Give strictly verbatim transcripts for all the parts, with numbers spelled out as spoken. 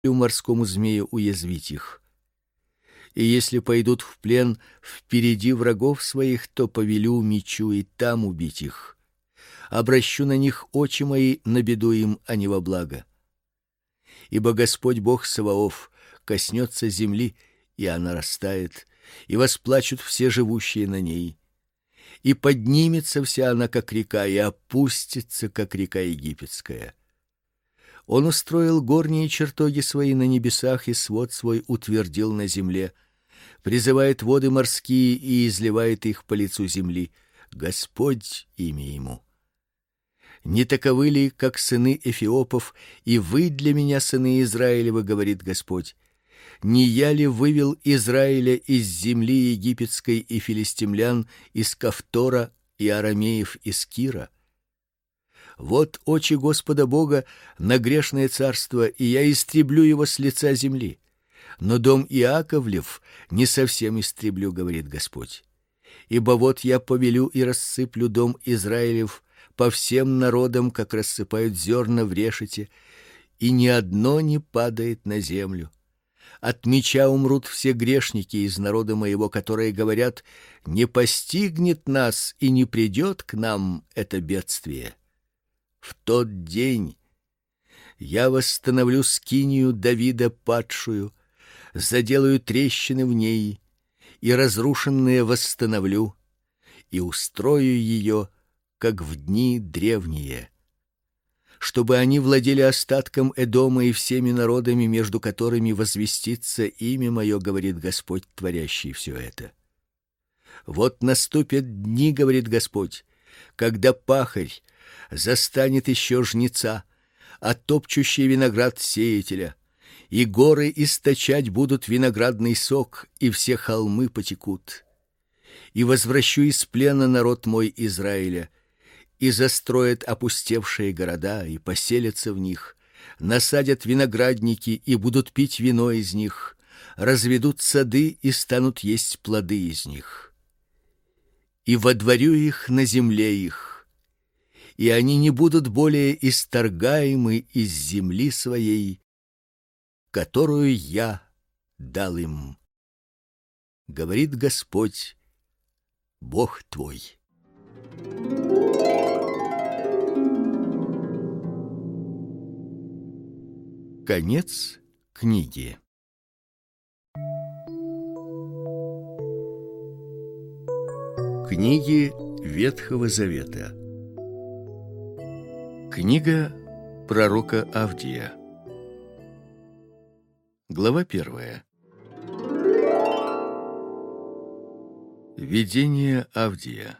морскому змею уязвить их. И если пойдут в плен впереди врагов своих, то повелю мечу и там убить их. Обращу на них очи мои на беду им, а не во благо. Ибо Господь Бог Саваоф коснется земли, и она растает, и восплачут все живущие на ней. И поднимется вся она, как река, и опустится, как река египетская. Он устроил горние чертоги свои на небесах, и свод свой утвердил на земле, призывает воды морские и изливает их по лицу земли. Господь имя ему. Не таковы ли, как сыны Эфиопов, и вы для меня, сыны Израилевы, говорит Господь? Не я ли вывел Израиля из земли египетской и филистимлян из Кавтора и арамеев из Кира? Вот очи Господа Бога на грешное царство, и я истреблю его с лица земли. Но дом Иаковлев не совсем истреблю, говорит Господь. Ибо вот я повелю и рассыплю дом Израилев по всем народам, как рассыпают зерна в решете, и ни одно не падает на землю. От меча умрут все грешники из народа моего, которые говорят: не постигнет нас и не придет к нам это бедствие. В тот день я восстановлю скинию Давида падшую, заделаю трещины в ней, и разрушенные восстановлю, и устрою ее, как в дни древние, чтобы они владели остатком Эдома и всеми народами, между которыми возвестится имя мое, говорит Господь, творящий все это. Вот наступят дни, говорит Господь, когда пахарь застанет еще жнеца, а топчущий виноград сеятеля, и горы источать будут виноградный сок, и все холмы потекут. И возвращу из плена народ мой Израиля, и застроят опустевшие города, и поселятся в них, насадят виноградники, и будут пить вино из них, разведут сады, и станут есть плоды из них. И водворю их на земле их, и они не будут более исторгаемы из земли своей, которую я дал им, говорит Господь, Бог твой. Конец книги. Книги Ветхого Завета. Книга пророка Авдия. Глава первая. Видение Авдия.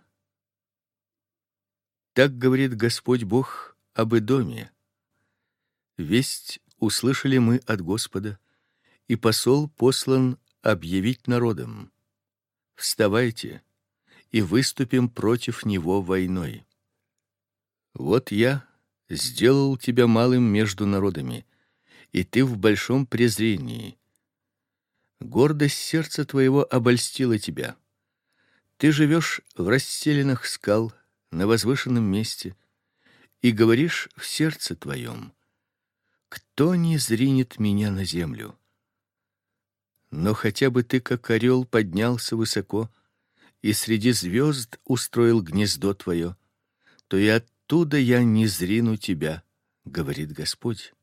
Так говорит Господь Бог об Эдоме. Весть услышали мы от Господа, и посол послан объявить народам: вставайте и выступим против него войной. Вот я сделал тебя малым между народами, и ты в большом презрении. Гордость сердца твоего обольстила тебя. Ты живешь в расселинах скал, на возвышенном месте, и говоришь в сердце твоем: кто не зринет меня на землю? Но хотя бы ты, как орел, поднялся высоко и среди звезд устроил гнездо твое, то и оттуда я не зрину тебя, говорит Господь.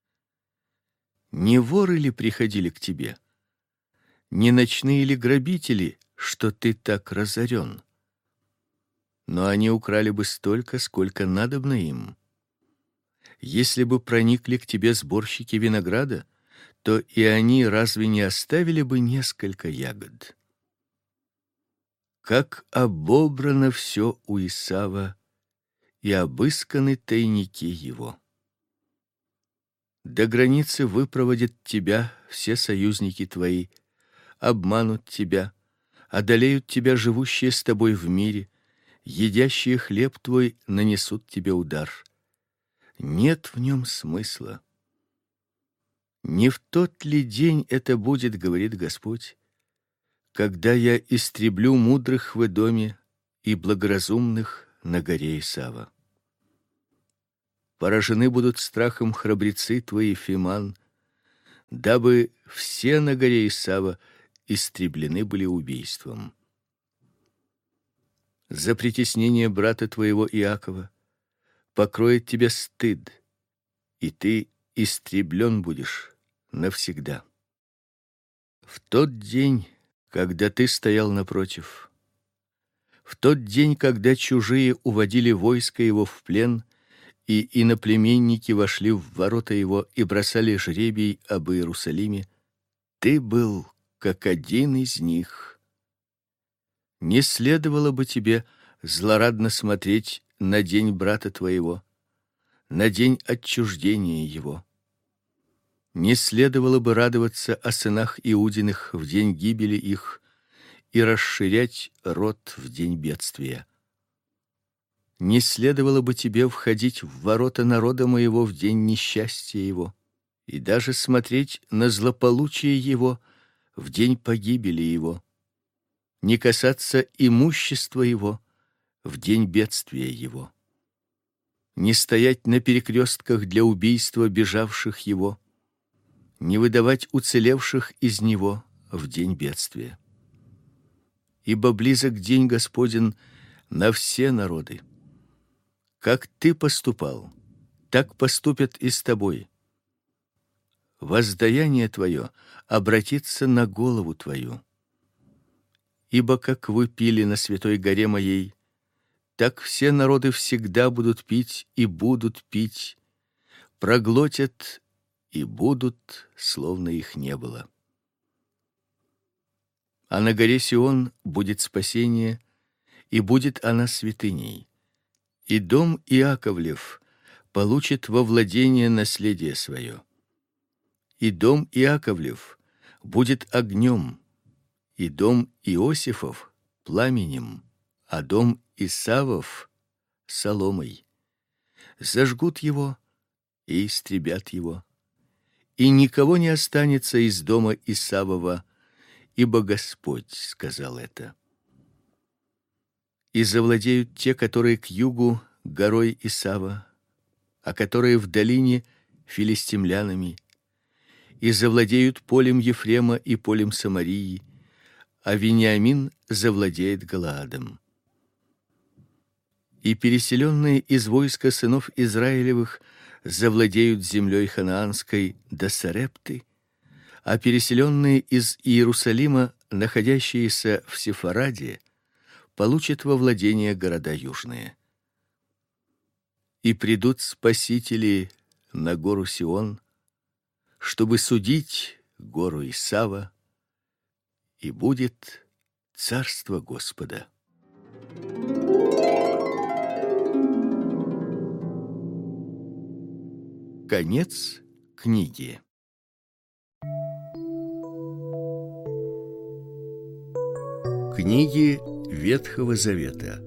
Не воры ли приходили к тебе? Не ночные ли грабители, что ты так разорен? Но они украли бы столько, сколько надобно им. Если бы проникли к тебе сборщики винограда, то и они разве не оставили бы несколько ягод? Как обобрано все у Исава, и обысканы тайники его. До границы выпроводят тебя все союзники твои, обманут тебя, одолеют тебя живущие с тобой в мире, едящие хлеб твой нанесут тебе удар. Нет в нем смысла. Не в тот ли день это будет, говорит Господь, когда я истреблю мудрых в Эдоме и благоразумных на горе Исава? Поражены будут страхом храбрецы твои, Фиман, дабы все на горе Исава истреблены были убийством. За притеснение брата твоего Иакова покроет тебя стыд, и ты истреблен будешь навсегда. В тот день, когда ты стоял напротив, в тот день, когда чужие уводили войско его в плен, и иноплеменники вошли в ворота его и бросали жребий об Иерусалиме, ты был как один из них. Не следовало бы тебе злорадно смотреть на день брата твоего, на день отчуждения его. Не следовало бы радоваться о сынах Иудиных в день гибели их и расширять род в день бедствия. Не следовало бы тебе входить в ворота народа моего в день несчастья его, и даже смотреть на злополучие его в день погибели его, не касаться имущества его в день бедствия его, не стоять на перекрестках для убийства бежавших его, не выдавать уцелевших из него в день бедствия. Ибо близок день Господень на все народы. Как ты поступал, так поступят и с тобой. Воздаяние твое обратится на голову твою. Ибо как вы пили на святой горе моей, так все народы всегда будут пить и будут пить, проглотят и будут, словно их не было. А на горе Сион будет спасение, и будет она святыней. И дом Иаковлев получит во владение наследие свое. И дом Иаковлев будет огнем, и дом Иосифов пламенем, а дом Исавов соломой. Зажгут его и истребят его, и никого не останется из дома Исавова, ибо Господь сказал это. И завладеют те, которые к югу горой Исава, а которые в долине филистимлянами, и завладеют полем Ефрема и полем Самарии, а Вениамин завладеет Галаадом. И переселенные из войска сынов Израилевых завладеют землей ханаанской до Сарепты, а переселенные из Иерусалима, находящиеся в Сефараде, получат во владение города южные. И придут спасители на гору Сион, чтобы судить гору Исава, и будет царство Господа. Конец книги. Книги Ветхого Завета.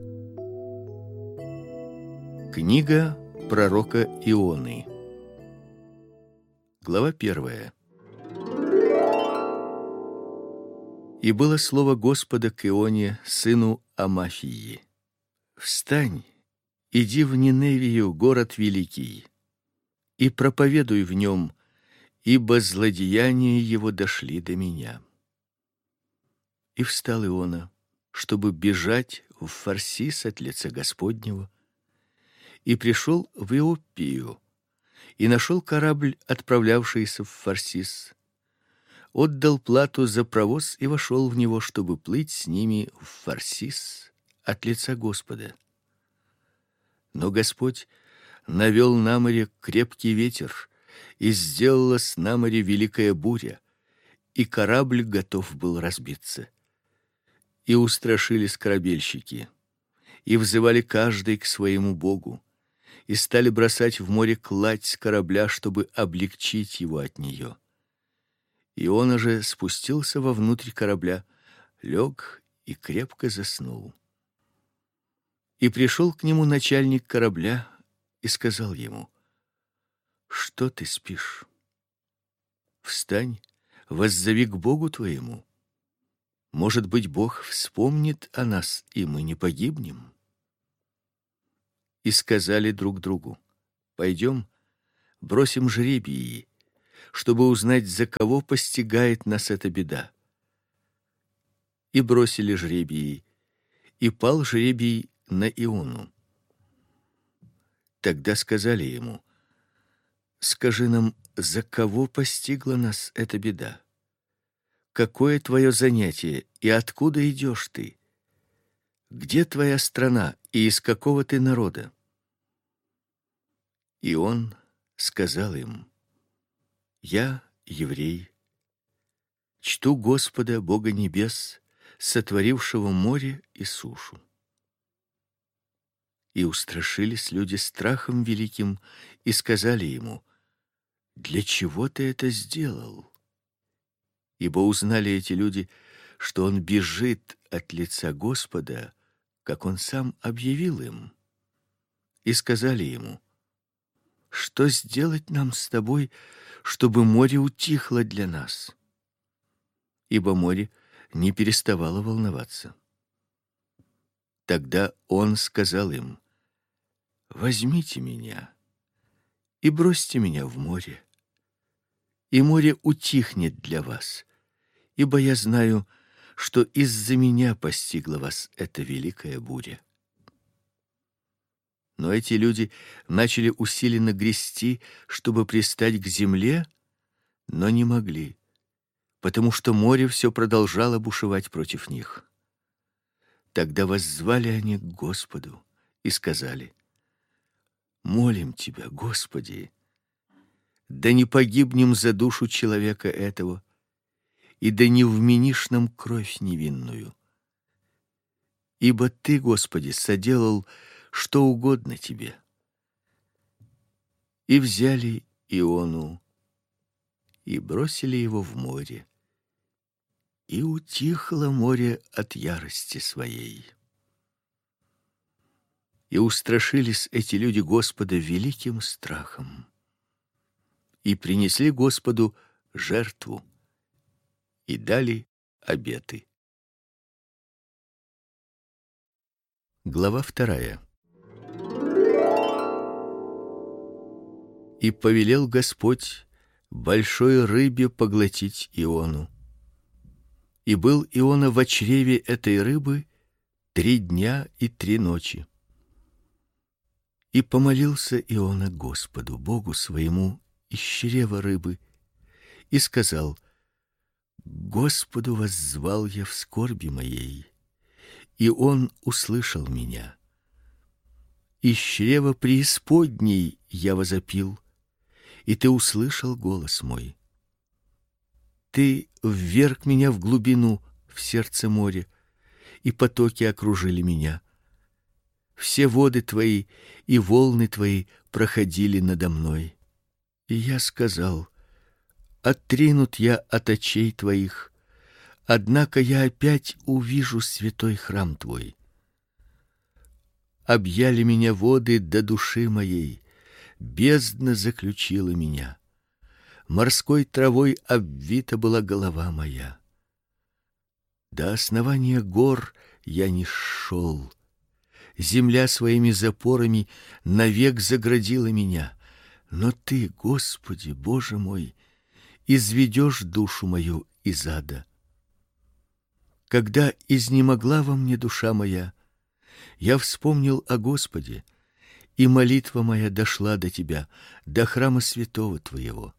Книга пророка Ионы. Глава первая. И было слово Господа к Ионе, сыну Амафии: «Встань, иди в Ниневию, город великий, и проповедуй в нем, ибо злодеяния его дошли до меня». И встал Иона, чтобы бежать в Фарсис от лица Господнего, и пришел в Иоппию, и нашел корабль, отправлявшийся в Фарсис, отдал плату за провоз и вошел в него, чтобы плыть с ними в Фарсис от лица Господа. Но Господь навел на море крепкий ветер, и сделалась на море великая буря, и корабль готов был разбиться. И устрашились корабельщики, и взывали каждый к своему богу, и стали бросать в море кладь с корабля, чтобы облегчить его от нее. Иона же спустился вовнутрь корабля, лег и крепко заснул. И пришел к нему начальник корабля и сказал ему: «Что ты спишь? Встань, воззови к Богу твоему. Может быть, Бог вспомнит о нас, и мы не погибнем». И сказали друг другу: «Пойдем, бросим жребии, чтобы узнать, за кого постигает нас эта беда. И бросили жребии, и пал жребий на Иону. Тогда сказали ему: скажи нам, за кого постигла нас эта беда? Какое твое занятие и откуда идешь ты? Где твоя страна и из какого ты народа? И он сказал им: я еврей, чту Господа, Бога небес, сотворившего море и сушу. И устрашились люди страхом великим и сказали ему: для чего ты это сделал? Ибо узнали эти люди, что он бежит от лица Господа, как он сам объявил им. И сказали ему: что сделать нам с тобой, чтобы море утихло для нас? Ибо море не переставало волноваться. Тогда он сказал им: возьмите меня и бросьте меня в море, и море утихнет для вас, ибо я знаю, что из-за меня постигла вас эта великая буря. Но эти люди начали усиленно грести, чтобы пристать к земле, но не могли, потому что море все продолжало бушевать против них. Тогда воззвали они к Господу и сказали: молим Тебя, Господи, да не погибнем за душу человека этого, и да не вменишь нам кровь невинную. Ибо Ты, Господи, соделал что угодно Тебе. И взяли Иону и бросили его в море, и утихло море от ярости своей. И устрашились эти люди Господа великим страхом, и принесли Господу жертву, и дали обеты. Глава вторая. И повелел Господь большой рыбе поглотить Иону. И был Иона во чреве этой рыбы три дня и три ночи. И помолился Иона Господу, Богу своему, из чрева рыбы, и сказал: Господу воззвал я в скорби моей, и Он услышал меня. Из чрева преисподней я возопил, и Ты услышал голос мой. Ты вверг меня в глубину, в сердце моря, и потоки окружили меня. Все воды Твои и волны Твои проходили надо мной. И я сказал: отринут я от очей Твоих, однако я опять увижу святой храм Твой. Объяли меня воды до души моей, бездна заключила меня. Морской травой обвита была голова моя. До основания гор я не шел. Земля своими запорами навек заградила меня. Но Ты, Господи, Боже мой, изведешь душу мою из ада. Когда изнемогла во мне душа моя, я вспомнил о Господе, и молитва моя дошла до Тебя, до храма святого Твоего.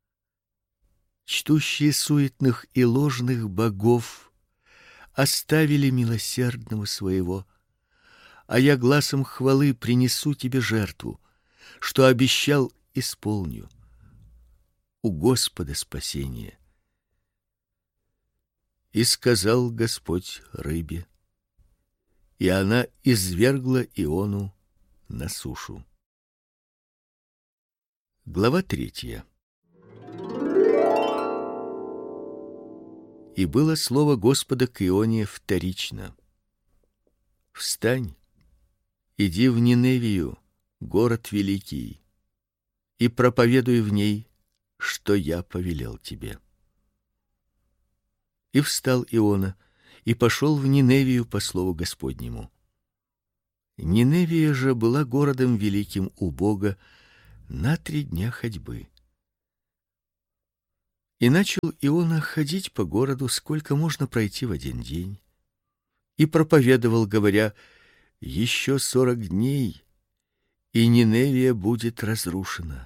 Чтущие суетных и ложных богов оставили милосердного своего, а я гласом хвалы принесу Тебе жертву, что обещал, исполню. У Господа спасение. И сказал Господь рыбе, и она извергла Иону на сушу. Глава третья. И было слово Господа к Ионе вторично: встань, иди в Ниневию, город великий, и проповедуй в ней, что я повелел тебе. И встал Иона и пошел в Ниневию по слову Господнему. Ниневия же была городом великим у Бога на три дня ходьбы. И начал Иона ходить по городу, сколько можно пройти в один день, и проповедовал, говоря: еще сорок дней, и Ниневия будет разрушена.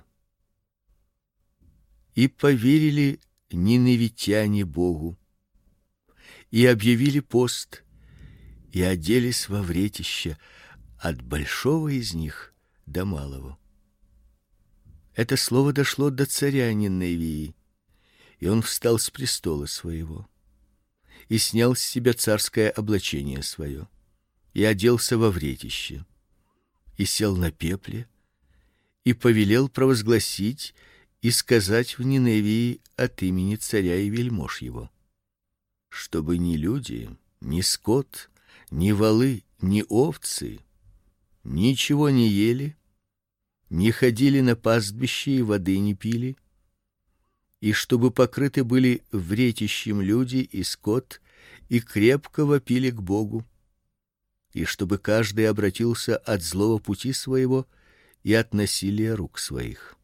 И поверили ниневитяне Богу, и объявили пост, и оделись во вретище от большого из них до малого. Это слово дошло до царя Ниневии, и он встал с престола своего, и снял с себя царское облачение свое, и оделся во вретище, и сел на пепле, и повелел провозгласить и сказать в Ниневии от имени царя и вельмож его, чтобы ни люди, ни скот, ни волы, ни овцы ничего не ели, не ходили на пастбище и воды не пили, и чтобы покрыты были вретищем люди и скот, и крепко вопили к Богу, и чтобы каждый обратился от злого пути своего и от насилия рук своих.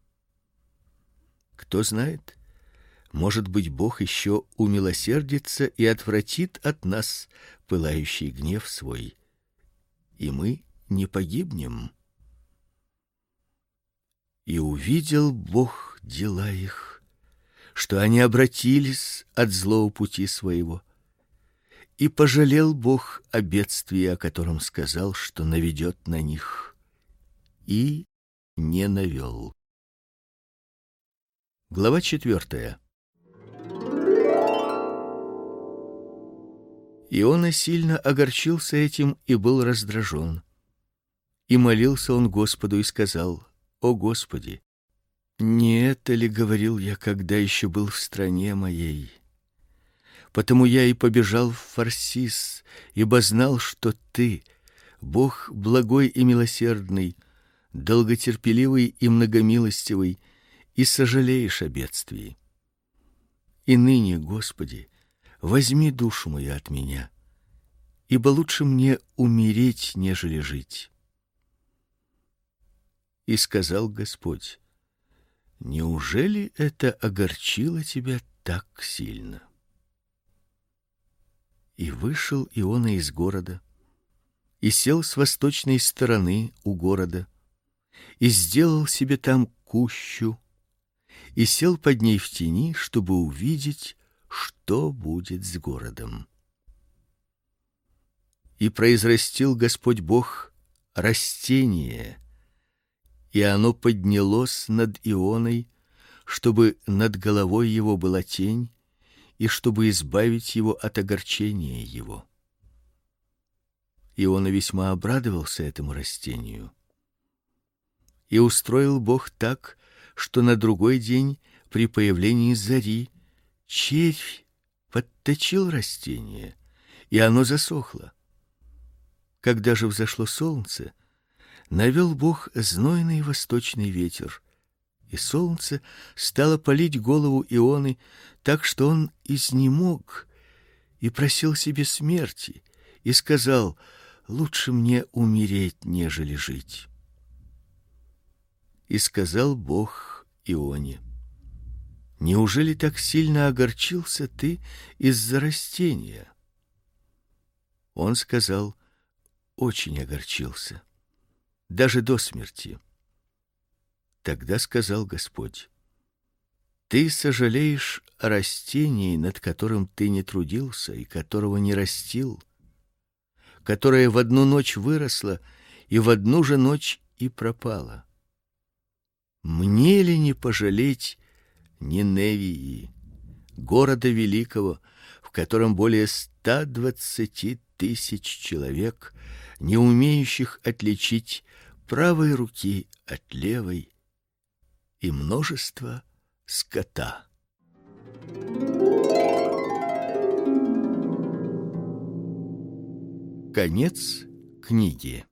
Кто знает, может быть, Бог еще умилосердится и отвратит от нас пылающий гнев свой, и мы не погибнем. И увидел Бог дела их, что они обратились от злого пути своего, и пожалел Бог о бедствии, о котором сказал, что наведет на них, и не навел. Глава четвертая. Иона сильно огорчился этим и был раздражен. И молился он Господу и сказал: «О Господи, не это ли говорил я, когда еще был в стране моей? Потому я и побежал в Фарсис, ибо знал, что Ты, Бог благой и милосердный, долготерпеливый и многомилостивый, и сожалеешь о бедствии. И ныне, Господи, возьми душу мою от меня, ибо лучше мне умереть, нежели жить». И сказал Господь: «Неужели это огорчило тебя так сильно?» И вышел Иона из города, и сел с восточной стороны у города, и сделал себе там кущу, и сел под ней в тени, чтобы увидеть, что будет с городом. И произрастил Господь Бог растение, и оно поднялось над Ионой, чтобы над головой его была тень, и чтобы избавить его от огорчения его. Иона весьма обрадовался этому растению. И устроил Бог так, что на другой день при появлении зари червь подточил растение, и оно засохло. Когда же взошло солнце, навел Бог знойный восточный ветер, и солнце стало палить голову Ионы, так что он изнемог и просил себе смерти, и сказал: «Лучше мне умереть, нежели жить». И сказал Бог Ионе: «Неужели так сильно огорчился ты из-за растения?» Он сказал: «Очень огорчился, даже до смерти». Тогда сказал Господь: «Ты сожалеешь о растении, над которым ты не трудился и которого не растил, которое в одну ночь выросло и в одну же ночь и пропало. Мне ли не пожалеть Ниневии, города великого, в котором более ста двадцати тысяч человек, не умеющих отличить правой руки от левой, и множество скота?» Конец книги.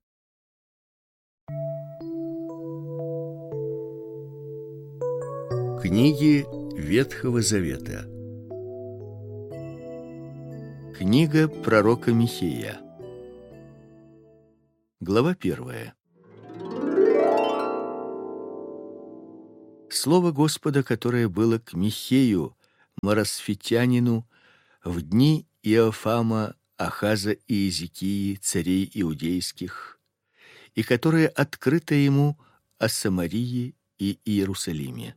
Книги Ветхого Завета. Книга пророка Михея. Глава первая. Слово Господа, которое было к Михею, Марасфитянину в дни Иофама, Ахаза и Иезекии, царей иудейских, и которое открыто ему о Самарии и Иерусалиме.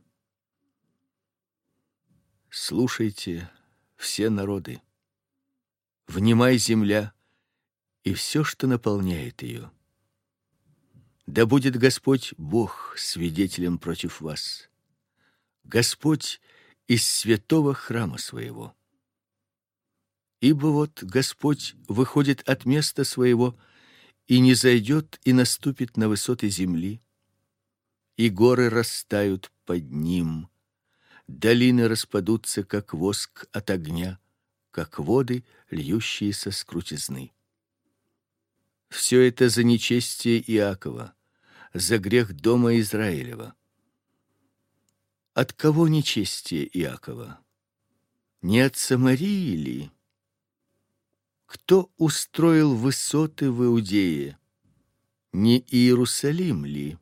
Слушайте, все народы, внимай, земля, и все, что наполняет ее. Да будет Господь Бог свидетелем против вас, Господь из святого храма своего. Ибо вот Господь выходит от места своего и не зайдет и наступит на высоты земли, и горы растают под ним, долины распадутся, как воск от огня, как воды, льющиеся с крутизны. Все это за нечестие Иакова, за грех дома Израилева. От кого нечестие Иакова? Не от Самарии ли? Кто устроил высоты в Иудее? Не Иерусалим ли?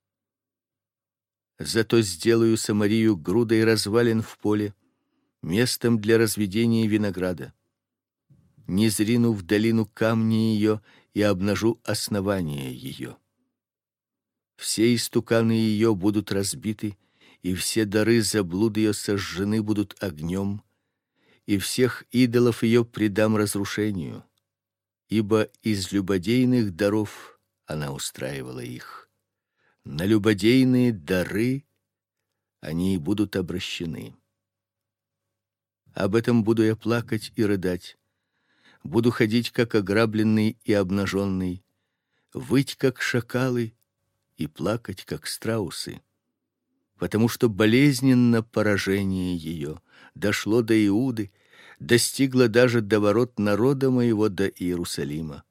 Зато сделаю Самарию грудой развалин в поле, местом для разведения винограда. Низрину в долину камни ее и обнажу основание ее. Все истуканы ее будут разбиты, и все дары заблуд ее сожжены будут огнем, и всех идолов ее предам разрушению, ибо из любодейных даров она устраивала их. На любодейные дары они будут обращены. Об этом буду я плакать и рыдать, буду ходить, как ограбленный и обнаженный, выть, как шакалы, и плакать, как страусы, потому что болезненно поражение ее дошло до Иуды, достигло даже до ворот народа моего, до Иерусалима.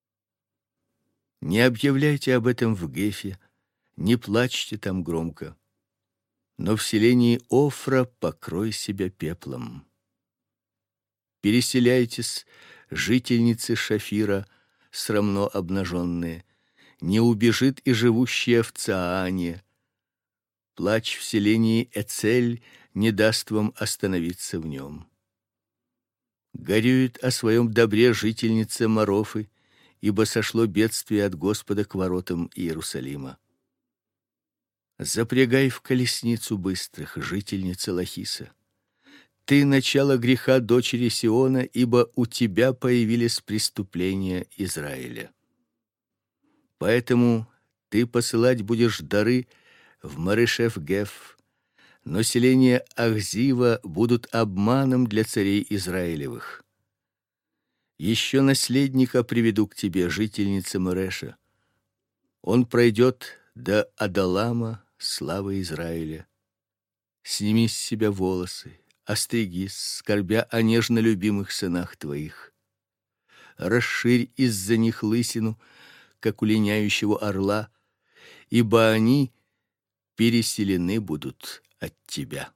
Не объявляйте об этом в Гефе, не плачьте там громко, но в селении Офра покрой себя пеплом. Переселяйтесь, жительницы Шафира, срамно обнаженные, не убежит и живущая в Цаане. Плач в селении Эцель не даст вам остановиться в нем. Горюет о своем добре жительница Марофы, ибо сошло бедствие от Господа к воротам Иерусалима. Запрягай в колесницу быстрых, жительница Лахиса. Ты начало греха дочери Сиона, ибо у тебя появились преступления Израиля. Поэтому ты посылать будешь дары в Марешев-Геф, но селения Ахзива будут обманом для царей Израилевых. Еще наследника приведу к тебе, жительница Мареша. Он пройдет до Адалама, славы Израиля. Сними с себя волосы, остригись, скорбя о нежно любимых сынах твоих. Расширь из-за них лысину, как у линяющего орла, ибо они переселены будут от тебя.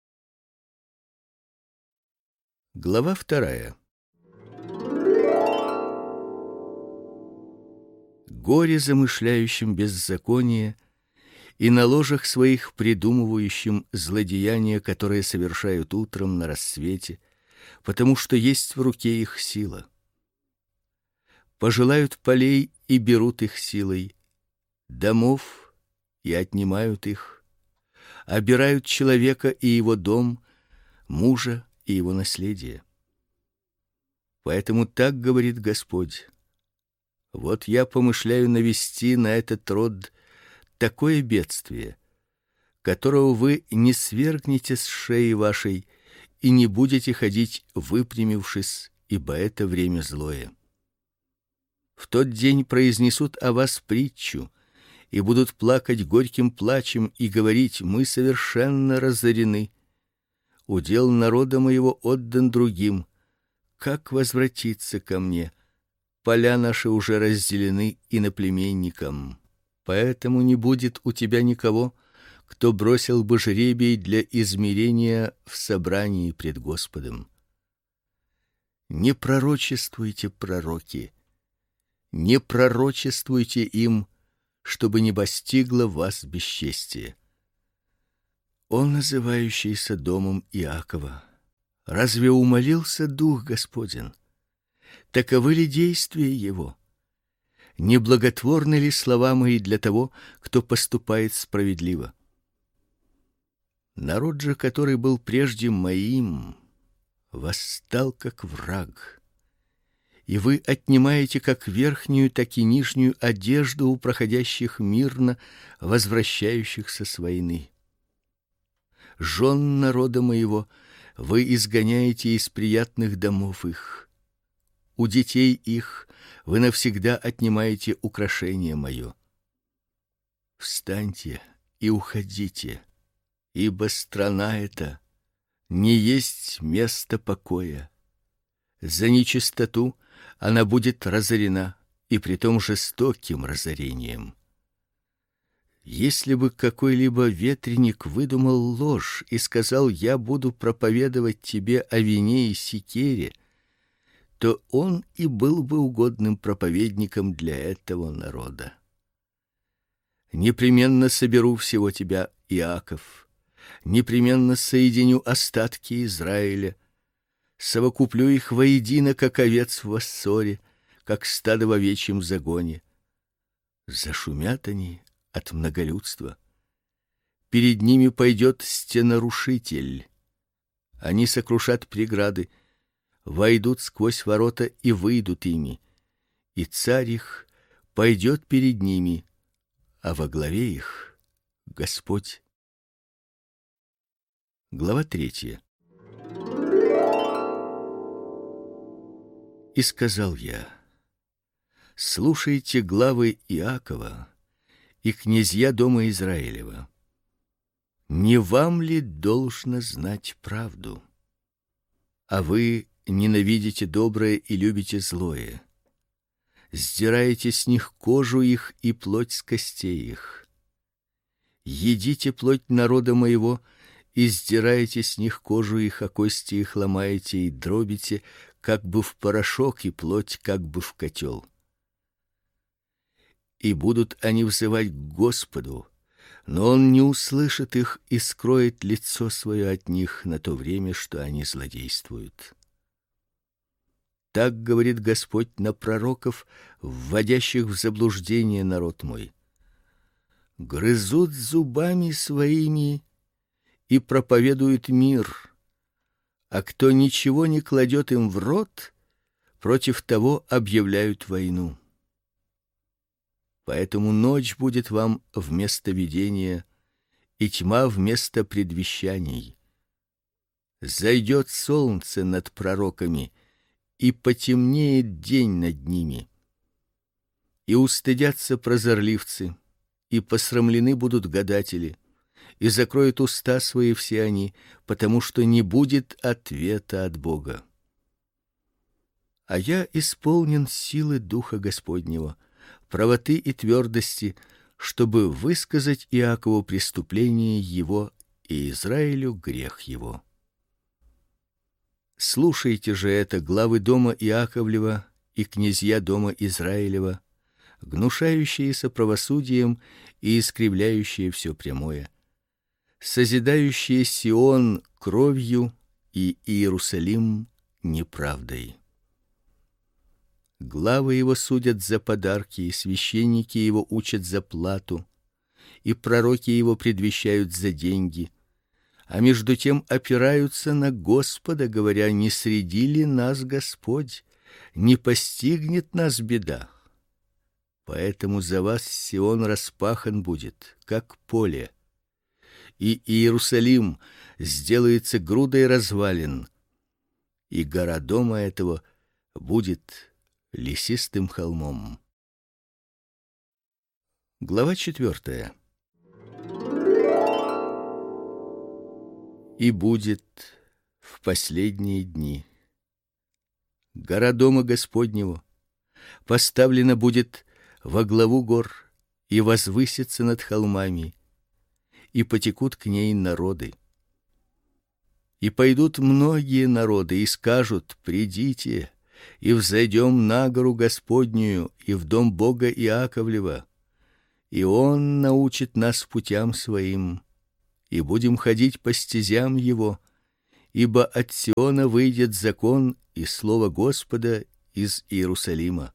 Глава вторая. Горе замышляющим беззаконие и на ложах своих придумывающим злодеяния, которые совершают утром на рассвете, потому что есть в руке их сила. Пожелают полей и берут их силой, домов и отнимают их, обирают человека и его дом, мужа и его наследие. Поэтому так говорит Господь: вот я помышляю навести на этот род такое бедствие, которого вы не свергнете с шеи вашей и не будете ходить выпрямившись, ибо это время злое. В тот день произнесут о вас притчу и будут плакать горьким плачем и говорить: мы совершенно разорены. Удел народа моего отдан другим. Как возвратиться ко мне? Поля наши уже разделены иноплеменникам. Поэтому не будет у тебя никого, кто бросил бы жребий для измерения в собрании пред Господом. Не пророчествуйте, пророки, не пророчествуйте им, чтобы не постигло вас бесчестие. Он, называющийся домом Иакова, Разве умолился дух Господень? Таковы ли действия его? Неблаготворны ли слова мои для того, кто поступает справедливо? Народ же, который был прежде моим, восстал как враг. И вы отнимаете как верхнюю, так и нижнюю одежду у проходящих мирно, возвращающихся с войны. Жен народа моего вы изгоняете из приятных домов их. У детей их вы навсегда отнимаете украшение мое. Встаньте и уходите, ибо страна эта не есть место покоя. За нечистоту она будет разорена, и притом жестоким разорением. Если бы какой-либо ветреник выдумал ложь и сказал: «Я буду проповедовать тебе о вине и секере», то он и был бы угодным проповедником для этого народа. Непременно соберу всего тебя, Иаков, непременно соединю остатки Израиля, совокуплю их воедино, как овец в воссоре, как стадо в овечьем загоне. Зашумят они от многолюдства. Перед ними пойдет стенорушитель. Они сокрушат преграды, войдут сквозь ворота и выйдут ими, и царь их пойдет перед ними, а во главе их Господь. Глава третья. И сказал я: слушайте главы Иакова и князья дома Израилева. Не вам ли должно знать правду? А вы ненавидите доброе и любите злое. Сдираете с них кожу их и плоть с костей их. Едите плоть народа моего и сдираете с них кожу их, а кости их ломаете и дробите, как бы в порошок, и плоть как бы в котел. И будут они взывать к Господу, но он не услышит их и скроет лицо свое от них на то время, что они злодействуют. Так говорит Господь на пророков, вводящих в заблуждение народ мой. Грызут зубами своими и проповедуют мир, а кто ничего не кладет им в рот, против того объявляют войну. Поэтому ночь будет вам вместо видения, и тьма вместо предвещаний. Зайдет солнце над пророками, и потемнеет день над ними. И устыдятся прозорливцы, и посрамлены будут гадатели, и закроют уста свои все они, потому что не будет ответа от Бога. А я исполнен силы Духа Господнего, правоты и твердости, чтобы высказать Иакову преступление его и Израилю грех его. Слушайте же это, главы дома Иаковлева и князья дома Израилева, гнушающиеся правосудием и искривляющие все прямое, созидающие Сион кровью и Иерусалим неправдой. Главы его судят за подарки, и священники его учат за плату, и пророки его предвещают за деньги, а между тем опираются на Господа, говоря: не среди ли нас Господь, не постигнет нас беда. Поэтому за вас Сион распахан будет, как поле, и Иерусалим сделается грудой развалин, и гора дома этого будет лесистым холмом. Глава четвертая. И будет в последние дни гора дома Господнего поставлена будет во главу гор и возвысится над холмами, и потекут к ней народы. И пойдут многие народы и скажут: придите и взойдем на гору Господнюю и в дом Бога Иаковлева, и он научит нас путям своим, и будем ходить по стезям его, ибо от Сиона выйдет закон и слово Господа из Иерусалима.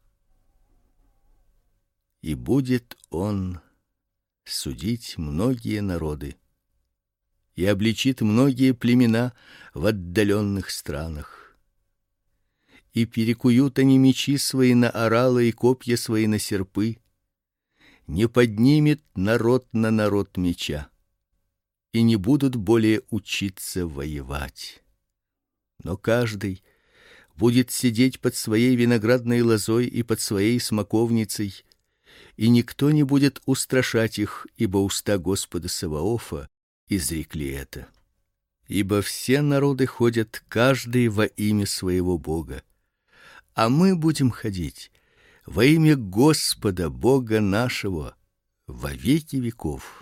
И будет он судить многие народы и обличит многие племена в отдаленных странах. И перекуют они мечи свои на орала и копья свои на серпы. Не поднимет народ на народ меча, и не будут более учиться воевать. Но каждый будет сидеть под своей виноградной лозой и под своей смоковницей, и никто не будет устрашать их, ибо уста Господа Саваофа изрекли это. Ибо все народы ходят каждый во имя своего Бога, а мы будем ходить во имя Господа Бога нашего во веки веков.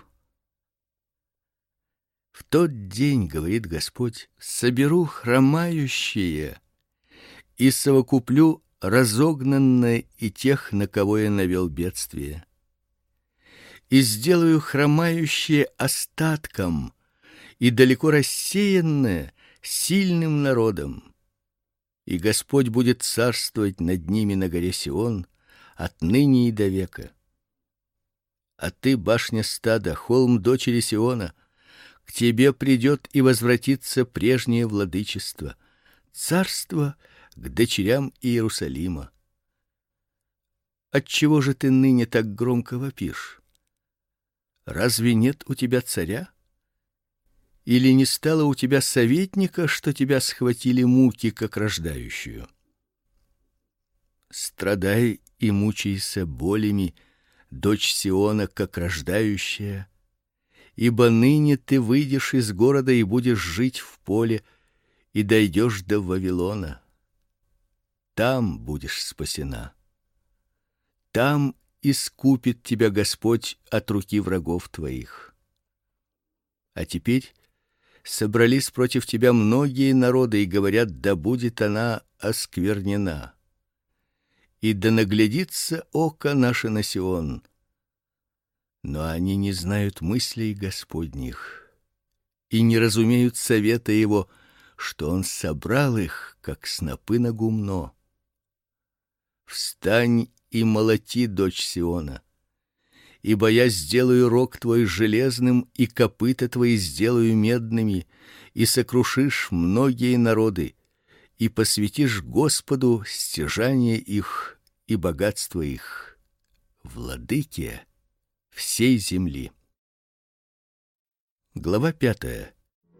В тот день, говорит Господь, соберу хромающие и совокуплю разогнанные и тех, на кого я навел бедствие, и сделаю хромающие остатком и далеко рассеянные сильным народом. И Господь будет царствовать над ними на горе Сион отныне и до века. А ты, башня стада, холм дочери Сиона, к тебе придет и возвратится прежнее владычество, царство к дочерям Иерусалима. Отчего же ты ныне так громко вопишь? Разве нет у тебя царя? Или не стало у тебя советника, что тебя схватили муки, как рождающую? Страдай и мучайся болями, дочь Сиона, как рождающая, ибо ныне ты выйдешь из города и будешь жить в поле, и дойдешь до Вавилона. Там будешь спасена. Там искупит тебя Господь от руки врагов твоих. А теперь собрались против тебя многие народы и говорят: да будет она осквернена. И да наглядится око наше на Сион. Но они не знают мыслей Господних и не разумеют совета его, что он собрал их, как снопы на гумно. Встань и молоти, дочь Сиона, ибо я сделаю рог твой железным и копыта твои сделаю медными, и сокрушишь многие народы, и посвятишь Господу стяжание их и богатство их, владыке всей земли. Глава пятая.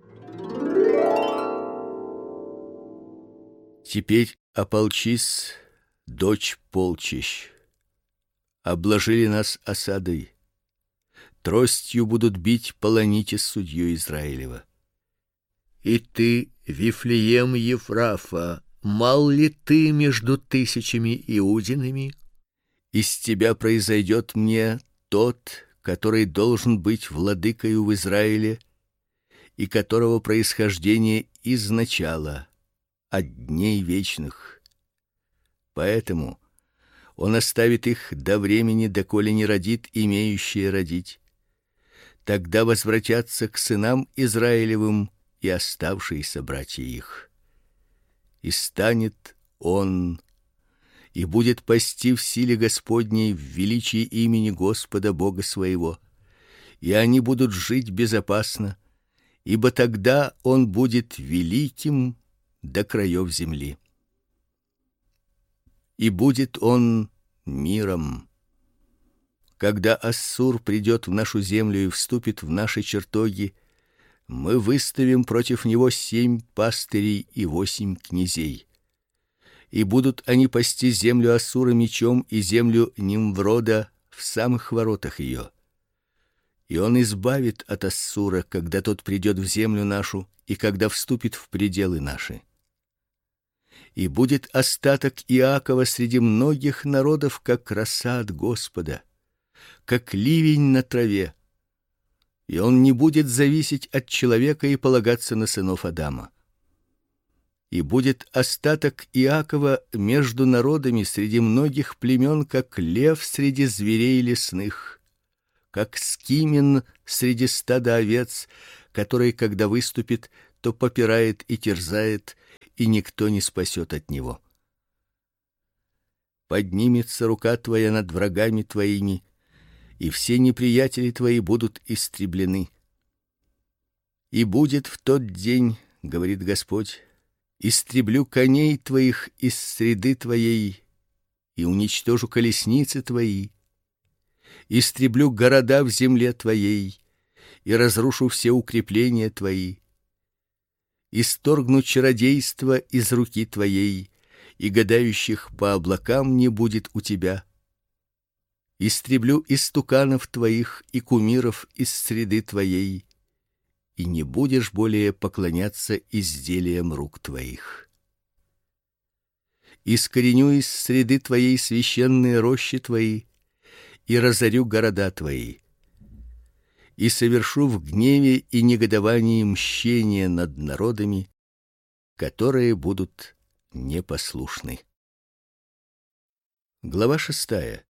Теперь ополчись, дочь полчищ. Обложили нас осадой. Тростью будут бить полоните судью Израилева. И ты, Вифлеем Ефрафа, мал ли ты между тысячами иудинами? Из тебя произойдет мне тот, который должен быть владыкою в Израиле, и которого происхождение изначало, от дней вечных. Поэтому он оставит их до времени, доколе не родит имеющие родить. Тогда возвратятся к сынам Израилевым и оставшиеся братья их. И станет он и будет пасти в силе Господней, в величии имени Господа Бога своего, и они будут жить безопасно, ибо тогда он будет великим до краев земли. И будет он миром. Когда Ассур придет в нашу землю и вступит в наши чертоги, мы выставим против него семь пастырей и восемь князей. И будут они пасти землю Ассура мечом и землю Нимврода в самых воротах ее. И он избавит от Ассура, когда тот придет в землю нашу и когда вступит в пределы наши. И будет остаток Иакова среди многих народов, как роса от Господа, как ливень на траве. И он не будет зависеть от человека и полагаться на сынов Адама. И будет остаток Иакова между народами среди многих племен, как лев среди зверей лесных, как скимин среди стада овец, который, когда выступит, что попирает и терзает, и никто не спасет от него. Поднимется рука твоя над врагами твоими, и все неприятели твои будут истреблены. И будет в тот день, говорит Господь, истреблю коней твоих из среды твоей и уничтожу колесницы твои, истреблю города в земле твоей и разрушу все укрепления твои, исторгну чародейство из руки твоей, и гадающих по облакам не будет у тебя. Истреблю истуканов твоих и кумиров из среды твоей, и не будешь более поклоняться изделиям рук твоих. Искореню из среды твоей священные рощи твои и разорю города твои, и совершу в гневе и негодовании мщение над народами, которые будут непослушны. Глава шестая.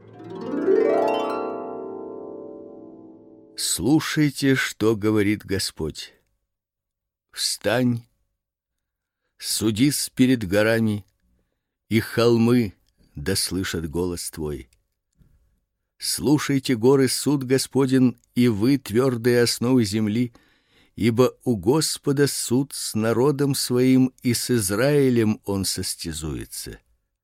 Слушайте, что говорит Господь. Встань, судись перед горами, и холмы да слышат голос твой. Слушайте, горы, суд Господен, и вы, твердые основы земли, ибо у Господа суд с народом своим, и с Израилем он состязуется.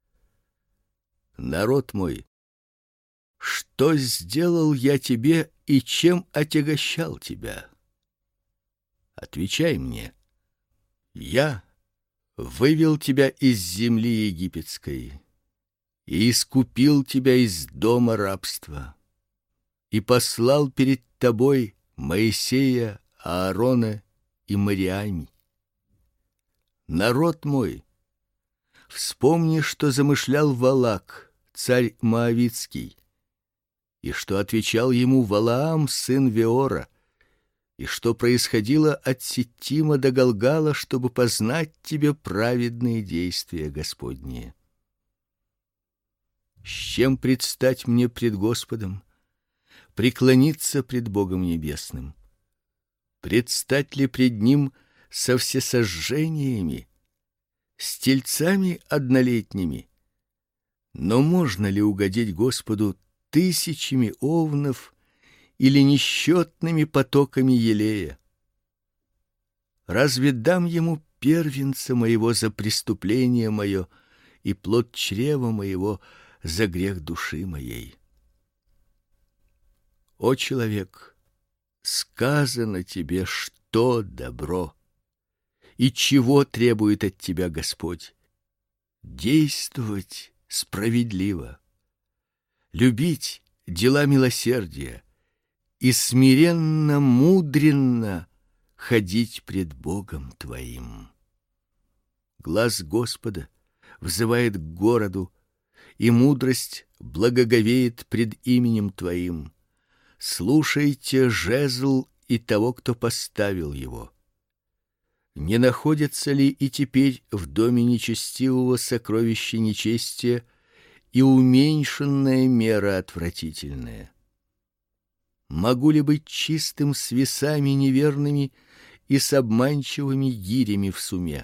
Народ мой, что сделал я тебе и чем отягощал тебя? Отвечай мне. Я вывел тебя из земли египетской и искупил тебя из дома рабства, и послал перед тобой Моисея, Аарона и Мариами. Народ мой, вспомни, что замышлял Валак, царь Моавитский, и что отвечал ему Валаам, сын Веора, и что происходило от Ситтима до Галгала, чтобы познать тебе праведные действия Господние. С чем предстать мне пред Господом, преклониться пред Богом небесным? Предстать ли пред Ним со всесожжениями, с тельцами однолетними? Но можно ли угодить Господу тысячами овнов или несчетными потоками елея? Разве дам Ему первенца моего за преступление мое и плод чрева моего за грех души моей? О человек, сказано тебе, что добро, и чего требует от тебя Господь: действовать справедливо, любить дела милосердия и смиренно, мудренно ходить пред Богом твоим. Глаз Господа взывает к городу, и мудрость благоговеет пред именем твоим. Слушайте жезл и того, кто поставил его. Не находится ли и теперь в доме нечестивого сокровище нечестия и уменьшенная мера отвратительная? Могу ли быть чистым с весами неверными и с обманчивыми гирями в суме?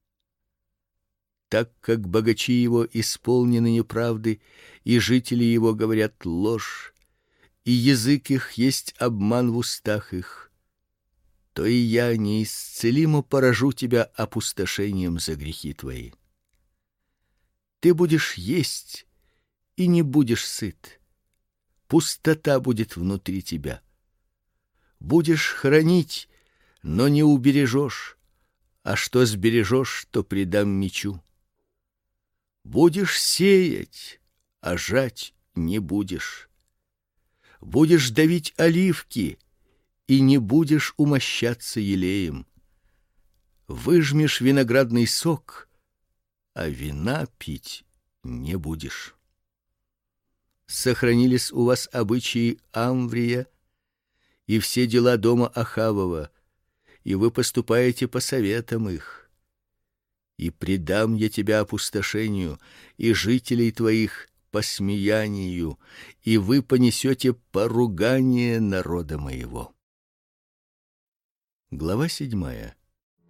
Так как богачи его исполнены неправды, и жители его говорят ложь, и язык их есть обман в устах их, то и я неисцелимо поражу тебя опустошением за грехи твои. Ты будешь есть и не будешь сыт, пустота будет внутри тебя. Будешь хранить, но не убережешь, а что сбережешь, то предам мечу. Будешь сеять, а жать не будешь. Будешь давить оливки, и не будешь умощаться елеем. Выжмешь виноградный сок, а вина пить не будешь. Сохранились у вас обычаи Амврия и все дела дома Ахавова, и вы поступаете по советам их. И предам я тебя опустошению, и жителей твоих по смеянию, и вы понесете поругание народа моего. Глава седьмая.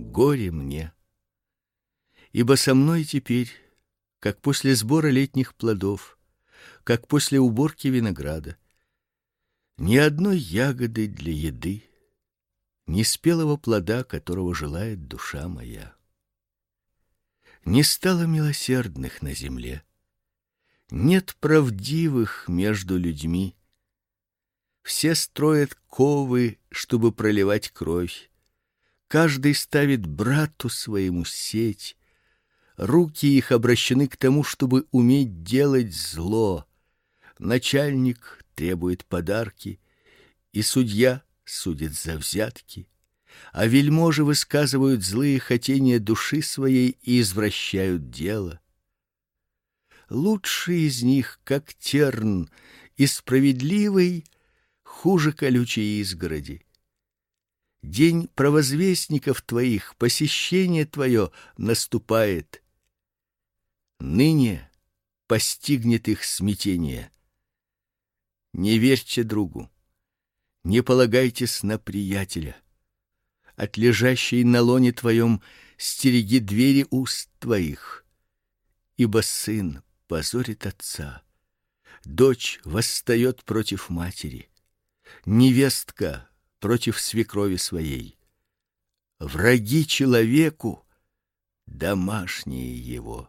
горе мне. Ибо со мной теперь, как после сбора летних плодов, как после уборки винограда, ни одной ягоды для еды, ни спелого плода, которого желает душа моя. Не стало милосердных на земле, нет правдивых между людьми. Все строят ковы, чтобы проливать кровь. Каждый ставит брату своему сеть. Руки их обращены к тому, чтобы уметь делать зло. Начальник требует подарки, и судья судит за взятки, а вельможи высказывают злые хотения души своей и извращают дело. Лучший из них, как терн, и справедливый хуже колючей изгороди. День провозвестников твоих, посещение твое наступает. Ныне постигнет их смятение. Не верьте другу, не полагайтесь на приятеля. От лежащей на лоне твоем стереги двери уст твоих, ибо сын позорит отца, дочь восстает против матери, невестка против свекрови своей. Враги человеку домашние его.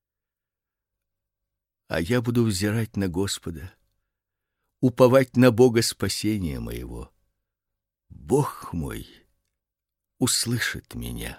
А я буду взирать на Господа, уповать на Бога спасения моего. Бог мой услышит меня.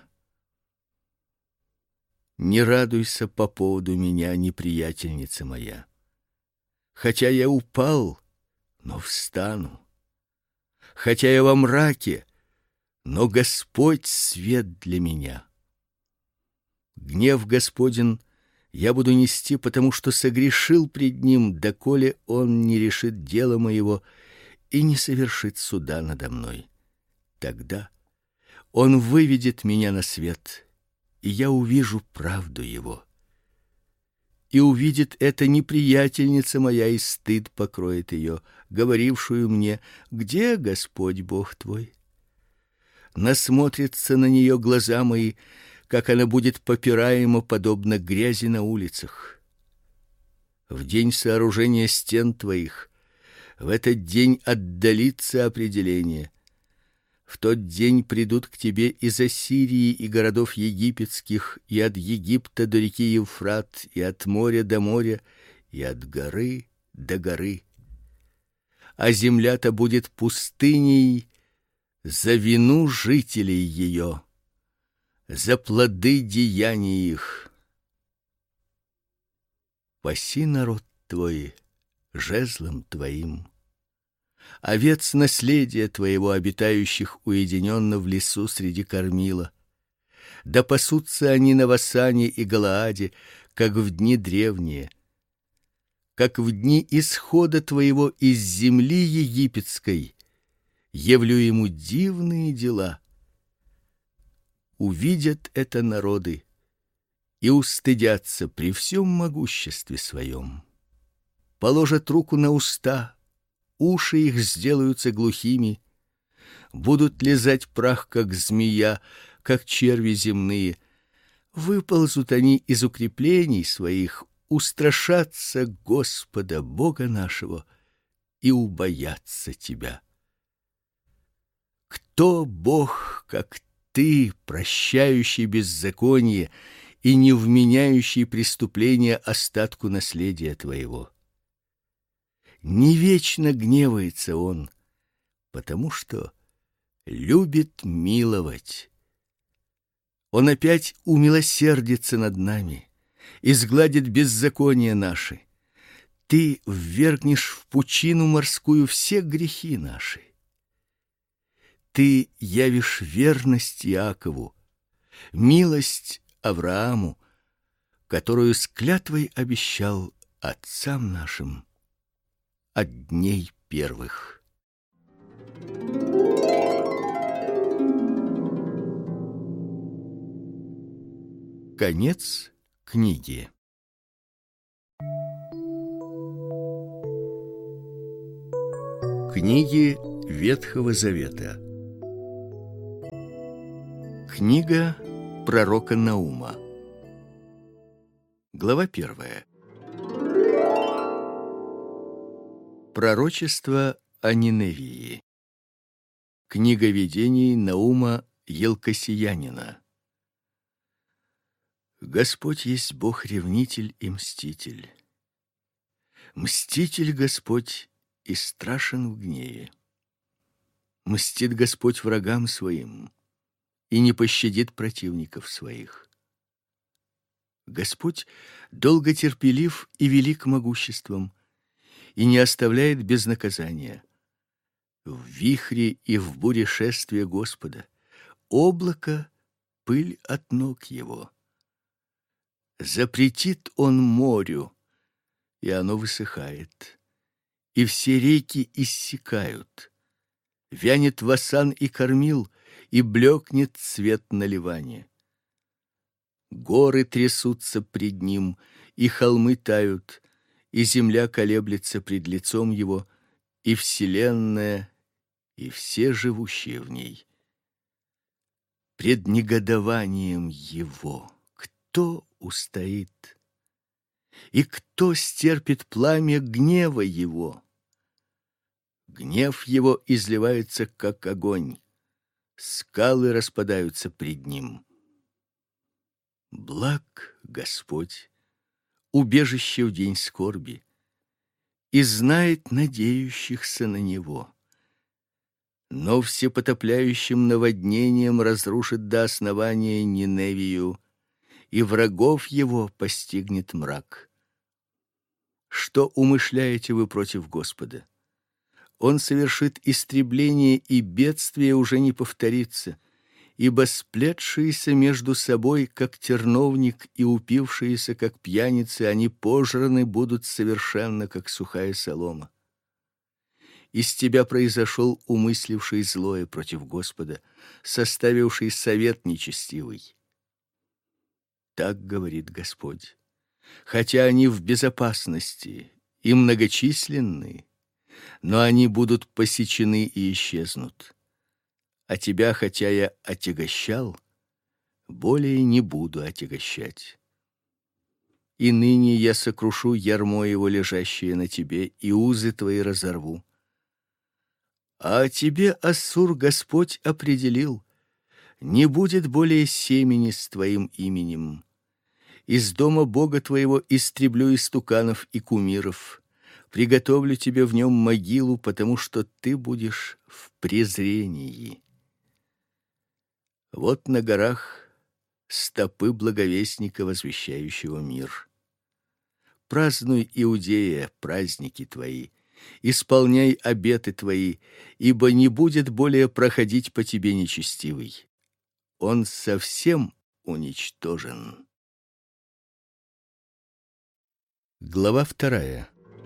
Не радуйся по поводу меня, неприятельница моя. Хотя я упал, но встану. Хотя я во мраке, но Господь свет для меня. Гнев Господень я буду нести, потому что согрешил пред Ним, доколе Он не решит дело моего и не совершит суда надо мной. Тогда Он выведет меня на свет, и я увижу правду Его. И увидит это неприятельница моя, и стыд покроет ее, говорившую мне: где Господь Бог твой? Насмотрятся на нее глаза мои, как она будет попираема, подобно грязи на улицах. В день сооружения стен твоих, в этот день отдалится определение. В тот день придут к тебе из Ассирии и городов египетских, и от Египта до реки Евфрат, и от моря до моря, и от горы до горы. А земля-то будет пустыней за вину жителей ее, за плоды деяний их. Паси народ твой жезлом твоим, овец наследия твоего, обитающих уединенно в лесу среди кормила. Да пасутся они на Васане и Галааде, как в дни древние, как в дни исхода твоего из земли египетской. Явлю ему дивные дела. Увидят это народы и устыдятся при всем могуществе своем. Положат руку на уста, уши их сделаются глухими, будут лизать прах, как змея, как черви земные. Выползут они из укреплений своих, устрашатся Господа Бога нашего и убоятся тебя. Кто Бог, как ты, прощающий беззаконие и не вменяющий преступления остатку наследия твоего? Не вечно гневается он, потому что любит миловать. Он опять умилосердится над нами и сгладит беззакония наши. Ты ввергнешь в пучину морскую все грехи наши. Ты явишь верность Иакову, милость Аврааму, которую с клятвой обещал отцам нашим от дней первых. Конец книги. Книги Ветхого Завета. Книга пророка Наума. Глава первая. Пророчество о Ниневии. Книга видений Наума Елкосиянина. Господь есть Бог-ревнитель и мститель. Мститель Господь и страшен в гневе. Мстит Господь врагам своим и не пощадит противников своих. Господь долготерпелив и велик могуществом, и не оставляет без наказания. В вихре и в буре шествия Господа, облако — пыль от ног его. Запретит он морю, и оно высыхает, и все реки иссякают. Вянет васан и кормил, и блекнет цвет наливания. Горы трясутся пред ним, и холмы тают, и земля колеблется пред лицом его, и вселенная, и все живущие в ней. Пред негодованием его кто устоит? И кто стерпит пламя гнева его? Гнев его изливается, как огонь, скалы распадаются пред ним. Благ Господь, убежище в день скорби, и знает надеющихся на Него. Но всепотопляющим наводнением разрушит до основания Ниневию, и врагов его постигнет мрак. Что умышляете вы против Господа? Он совершит истребление, и бедствие уже не повторится, ибо сплетшиеся между собой, как терновник, и упившиеся, как пьяницы, они пожраны будут совершенно, как сухая солома. Из тебя произошел умысливший злое против Господа, составивший совет нечестивый. Так говорит Господь: хотя они в безопасности и многочисленны, но они будут посечены и исчезнут. А тебя, хотя я отягощал, более не буду отягощать. И ныне я сокрушу ярмо его, лежащее на тебе, и узы твои разорву. А о тебе, Ассур, Господь определил: не будет более семени с твоим именем. Из дома Бога твоего истреблю истуканов и кумиров, приготовлю тебе в нем могилу, потому что ты будешь в презрении. Вот на горах стопы благовестника, возвещающего мир. Празднуй, Иудея, праздники твои, исполняй обеты твои, ибо не будет более проходить по тебе нечестивый. Он совсем уничтожен. Глава вторая.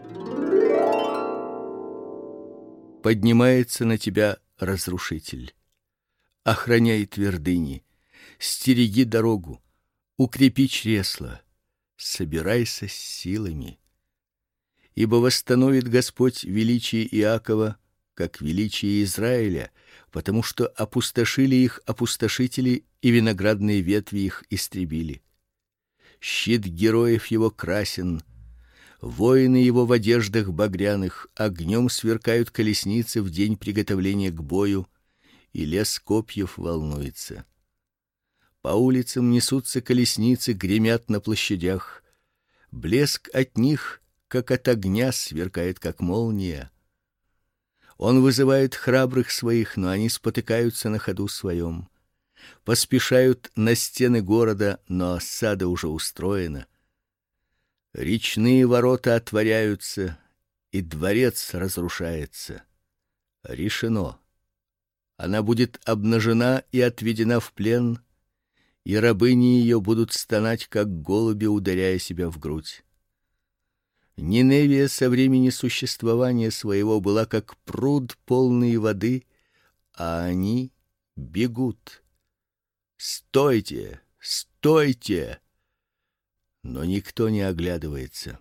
Поднимается на тебя разрушитель. Охраняй твердыни, стереги дорогу, укрепи чресла, собирайся с силами. Ибо восстановит Господь величие Иакова, как величие Израиля, потому что опустошили их опустошители, и виноградные ветви их истребили. Щит героев его красен, воины его в одеждах багряных, огнем сверкают колесницы в день приготовления к бою, и лес копьев волнуется. По улицам несутся колесницы, гремят на площадях. Блеск от них, как от огня, сверкает, как молния. Он вызывает храбрых своих, но они спотыкаются на ходу своем. Поспешают на стены города, но осада уже устроена. Речные ворота отворяются, и дворец разрушается. Решено. Она будет обнажена и отведена в плен, и рабыни ее будут стонать, как голуби, ударяя себя в грудь. Ниневия со времени существования своего была как пруд, полный воды, а они бегут. Стойте, стойте! Но никто не оглядывается.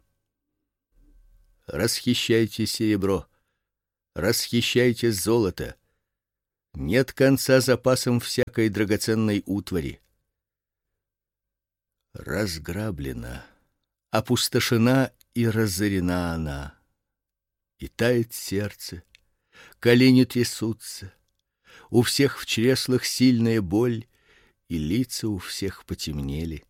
Расхищайте серебро, расхищайте золото. нет конца запасам всякой драгоценной утвари. Разграблена, опустошена и разорена она, и тает сердце, колени трясутся, у всех в чреслах сильная боль, и лица у всех потемнели.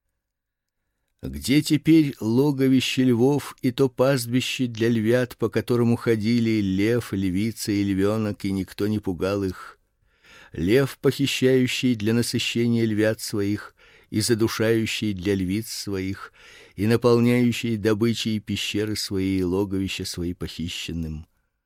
Где теперь логовище львов и то пастбище для львят, по которому ходили лев, львица и львенок, и никто не пугал их? Лев, похищающий для насыщения львят своих, и задушающий для львиц своих, и наполняющий добычей пещеры свои и логовища свои похищенным.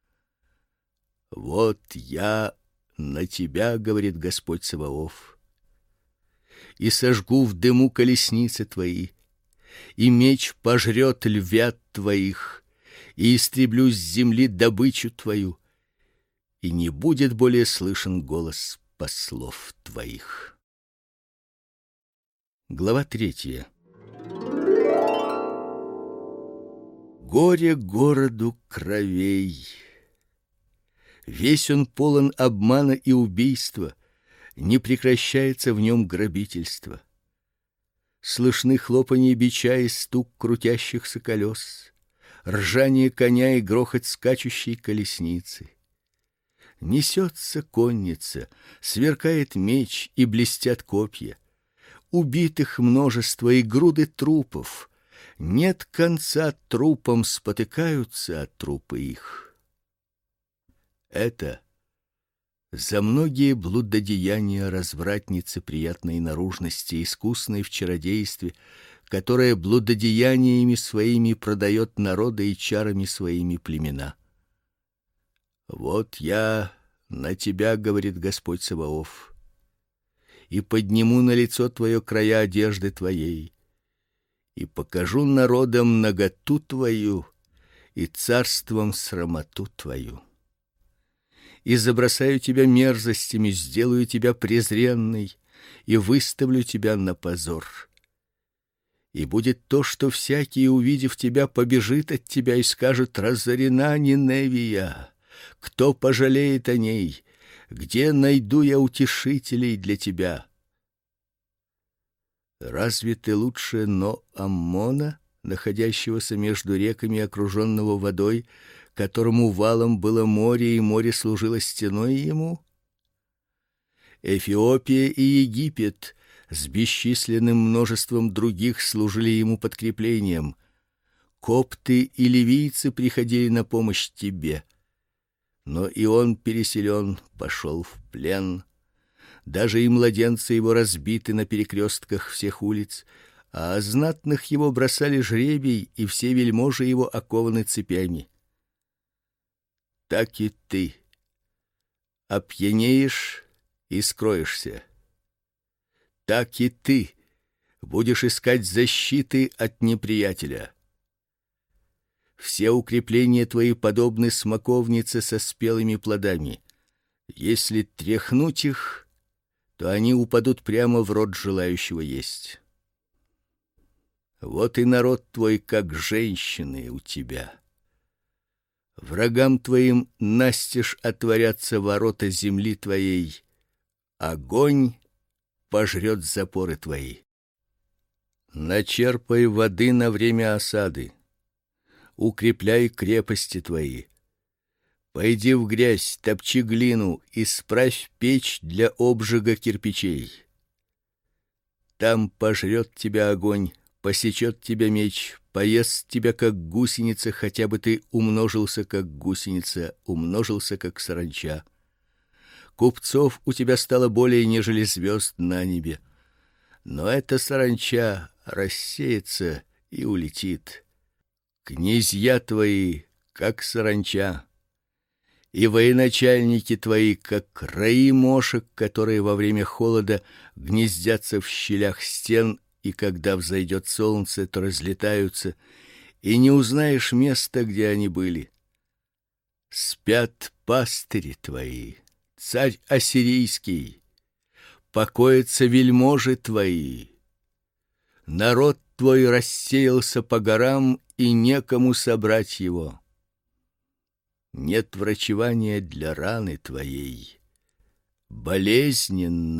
Вот я на тебя, говорит Господь Саваоф, и сожгу в дыму колесницы твои, и меч пожрет львят твоих, и истреблю с земли добычу твою, и не будет более слышен голос послов твоих. Глава третья. Горе городу кровей. Весь он полон обмана и убийства, не прекращается в нем грабительство. Слышны хлопанье бича и стук крутящихся колес, ржание коня и грохот скачущей колесницы. Несется конница, сверкает меч и блестят копья. Убитых множество и груды трупов. Нет конца трупам, спотыкаются от трупы их. Это за многие блудодеяния развратницы приятной наружности, искусной в чародействе, которая блудодеяниями своими продает народы и чарами своими племена. Вот я на тебя, говорит Господь Саваоф, и подниму на лицо твое края одежды твоей, и покажу народам наготу твою и царством срамоту твою. И забросаю тебя мерзостями, сделаю тебя презренной и выставлю тебя на позор. И будет то, что всякий, увидев тебя, побежит от тебя и скажет: разорена Ниневия, кто пожалеет о ней? Где найду я утешителей для тебя? Разве ты лучше Но-Аммона, находящегося между реками, окруженного водой, которому валом было море, и море служило стеной ему? Эфиопия и Египет с бесчисленным множеством других служили ему подкреплением. Копты и ливийцы приходили на помощь тебе. Но и он переселен, пошел в плен. Даже и младенцы его разбиты на перекрестках всех улиц, а знатных его бросали жребий, и все вельможи его окованы цепями. Так и ты опьянеешь и скроешься. Так и ты будешь искать защиты от неприятеля. Все укрепления твои подобны смоковнице со спелыми плодами. Если тряхнуть их, то они упадут прямо в рот желающего есть. Вот и народ твой, как женщины у тебя. Врагам твоим настежь отворятся ворота земли твоей, огонь пожрет запоры твои. Начерпай воды на время осады, укрепляй крепости твои. Пойди в грязь, топчи глину, исправь печь для обжига кирпичей. Там пожрет тебя огонь, посечет тебя меч, поест тебя как гусеница, хотя бы ты умножился как гусеница, умножился как саранча. Купцов у тебя стало более, нежели звезд на небе. Но эта саранча рассеется и улетит. Князья твои, как саранча, и военачальники твои, как раи мошек, которые во время холода гнездятся в щелях стен, и когда взойдет солнце, то разлетаются, и не узнаешь места, где они были. Спят пастыри твои, царь ассирийский, покоятся вельможи твои. Народ твой рассеялся по горам, и некому собрать его. Нет врачевания для раны твоей, болезненно